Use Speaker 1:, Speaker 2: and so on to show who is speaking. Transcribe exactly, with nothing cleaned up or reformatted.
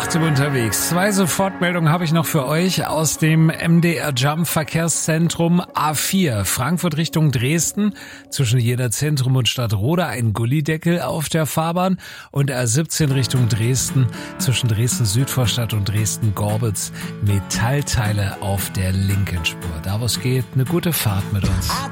Speaker 1: achtzehn unterwegs. Zwei Sofortmeldungen habe ich noch für euch aus dem M D R Jump Verkehrszentrum. A vier, Frankfurt Richtung Dresden, zwischen Jena Zentrum und Stadtroda ein Gullideckel auf der Fahrbahn, und A siebzehn Richtung Dresden, zwischen Dresden Südvorstadt und Dresden Gorbitz Metallteile auf der linken Spur. Da wo es geht, eine gute Fahrt mit uns.